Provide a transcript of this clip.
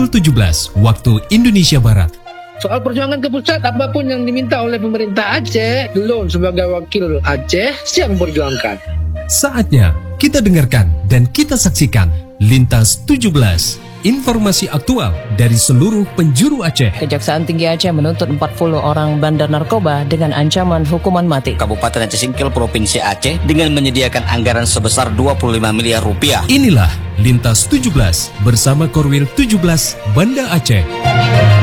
pukul 17 waktu Indonesia Barat. Soal perjuangan ke pusat, apapun yang diminta oleh pemerintah Aceh, Delon sebagai wakil Aceh siap memperjuangkan. Saatnya kita dengarkan dan kita saksikan Lintas 17. Informasi aktual dari seluruh penjuru Aceh. Kejaksaan Tinggi Aceh menuntut 40 orang bandar narkoba dengan ancaman hukuman mati. Kabupaten Aceh Singkil Provinsi Aceh dengan menyediakan anggaran sebesar 25 miliar rupiah. Inilah Lintas 17 bersama Korwil 17 Banda Aceh.